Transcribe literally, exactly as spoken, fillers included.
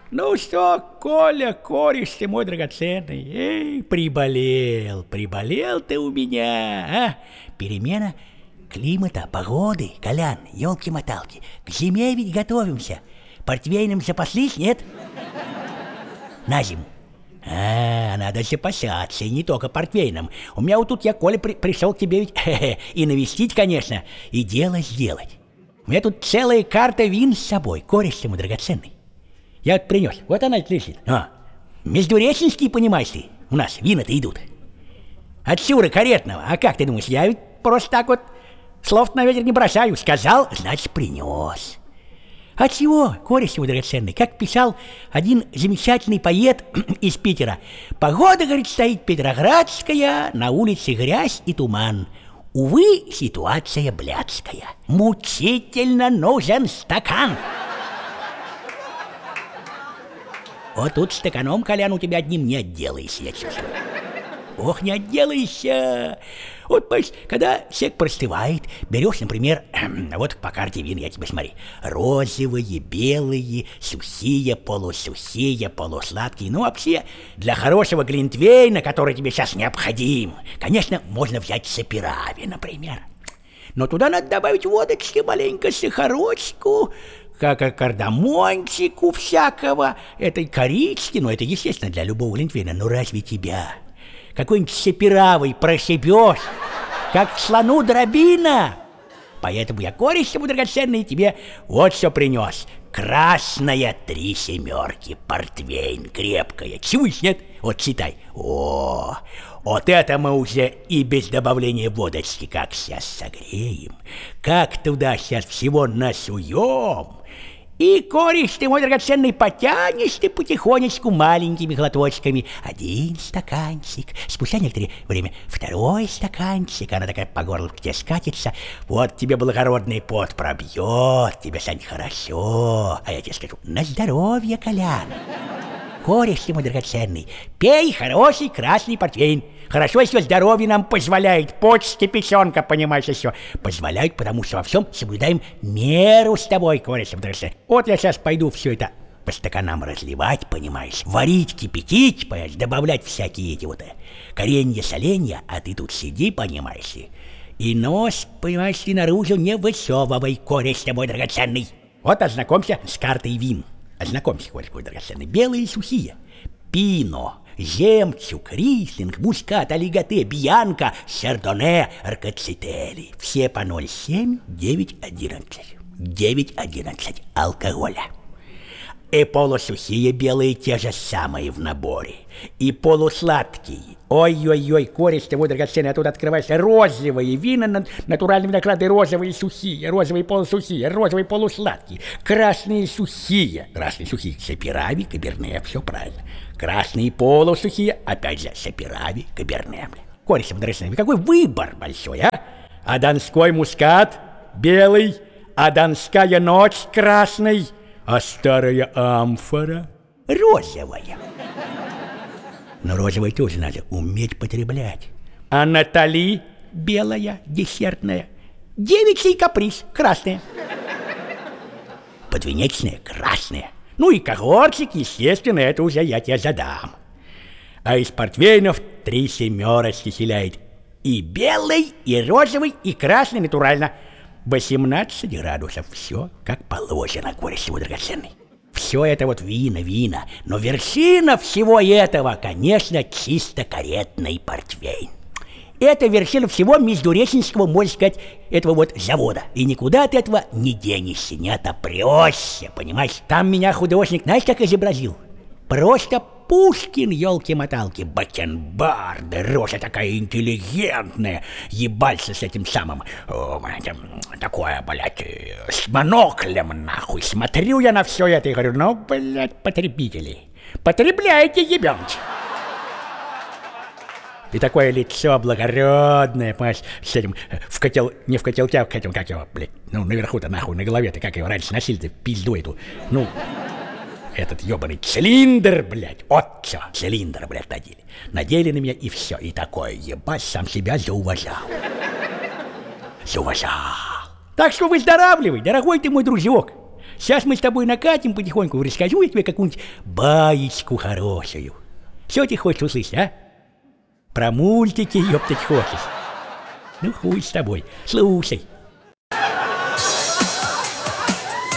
Ну что, Коля, кореш ты мой драгоценный, эй, приболел, приболел ты у меня, а? Перемена климата, погоды, Колян, елки-моталки, к зиме ведь готовимся. Портвейном запаслись, нет? На зиму. А, надо запасаться, и не только портвейном. У меня вот тут я, Коля, при пришел к тебе ведь и навестить, конечно, и дело сделать. У меня тут целая карта вин с собой, кореш ты мой драгоценный. Я вот принес, вот она лежит. А, междуреченские, понимаешь ты, у нас вина-то идут. От Сюры Каретного, а как ты думаешь, я ведь просто так вот слов на ветер не бросаю. Сказал, значит, принес. А чего, кореш его драгоценный, как писал один замечательный поэт из Питера. Погода, говорит, стоит петроградская, на улице грязь и туман. Увы, ситуация блядская. Мучительно нужен стакан. Вот тут стаканом, Колян, у тебя одним не отделаешься, я чувствую. Ох, не отделаешься. Вот, понимаешь, когда человек простывает, берешь, например, вот по карте вин, я тебе смотри, розовые, белые, сухие, полусухие, полусладкие. Ну, вообще, для хорошего глинтвейна, который тебе сейчас необходим, конечно, можно взять сапирави, например. Но туда надо добавить водочки, маленько сахарочку, как кардамончику всякого, этой корички, ну, это, естественно, для любого глинтвейна, но разве тебя какой-нибудь сапиравой прошибешь, как слону дробина? Поэтому я, кореш ты мой драгоценный, тебе вот что принес. Красная три семерки, портвейн, крепкая. Чуешь, нет? Вот читай. О, вот это мы уже и без добавления водочки как сейчас согреем, как туда сейчас всего насуем. И, кореш ты мой драгоценный, потянешь ты потихонечку маленькими глоточками. Один стаканчик, спустя некоторое время второй стаканчик, она такая по горлу к тебе скатится. Вот тебе благородный пот пробьет, тебе станет хорошо. А я тебе скажу, на здоровье, Колян. Кореш ты мой драгоценный, пей хороший красный портвейн. Хорошо, если здоровье нам позволяет, почки, печенка, понимаешь, еще позволяют, потому что во всем соблюдаем меру с тобой, кореш ты мой драгоценный. Вот я сейчас пойду все это по стаканам разливать, понимаешь, варить, кипятить, понимаешь, добавлять всякие эти вот коренья, соленья, а ты тут сиди, понимаешь, и нос, понимаешь, ты наружу не высовывай, кореш ты мой драгоценный. Вот ознакомься с картой вин. Ознакомься, кореш мой драгоценный. Белые и сухие. Пино, жемчуг, рислинг, мускат, олиготе, бьянка, шардоне, аркацители. Все по ноль семь, девять одиннадцать. девять одиннадцать алкоголя. И полусухие белые те же самые в наборе. И полусладкие. Ой-ой-ой, кореш ты мой драгоценный, а тут открываешься розовые вина, натуральные винограды, розовые сухие, розовые полусухие, розовые полусладкие, красные сухие, красные сухие, сапирави, каберне, все правильно. Красные полусухие, опять же, сапирави, каберне. Кореш ты мой драгоценный, какой выбор большой, а? А донской мускат белый, а донская ночь красный, а старая амфора розовая. Но розовой тоже надо уметь потреблять. А Натали белая, десертная. Девичий каприз, красная. Подвенечная, красная. Ну и когортик, естественно, это уже я тебе задам. А из портвейнов три семерочки селяет. И белый, и розовый, и красный натурально. восемнадцать градусов. Все как положено, кореш его драгоценный. Все это вот вина, вина. Но вершина всего этого, конечно, чисто каретный портвейн. Это вершина всего междуреченского, можно сказать, этого вот завода. И никуда от этого не денешься, не отопрешься, понимаешь? Там меня художник, знаешь, как изобразил? Просто Пушкин, елки-моталки, бакенбарды, рожа такая интеллигентная, ебался с этим самым, о, такое, блядь, с моноклем, нахуй. Смотрю я на все это и говорю, ну, блядь, потребители, потребляйте, ебёнки. И такое лицо благородное, понимаешь, с этим, в котел, не в котелке, а в котел, как его, блядь, ну, наверху-то, нахуй, на голове-то, как его раньше носили-то, пизду эту, ну... Этот ебаный цилиндр, блядь, вот все, цилиндр, блядь, надели. Надели на меня и все, и такое, ебать, сам себя зауважал. Зауважал. Так что выздоравливай, дорогой ты мой дружок. Сейчас мы с тобой накатим потихоньку, расскажу я тебе какую-нибудь баечку хорошую. Что ты хочешь услышать, а? Про мультики, ёптать, хочешь? Ну, хуй с тобой. Слушай.